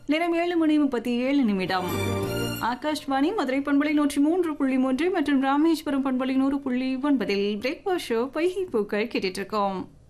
நேரம் 7:37. ஆகாஷ்வாணி மதுரை பண்பலை 103.3 மற்றும் ராமேஸ்வரம் பண்பலை 100.9 பிரேக்ஃபாஸ்ட் ஷோ பொய்கை பூக்கள் கேட்டுட்டு இருக்கோம்.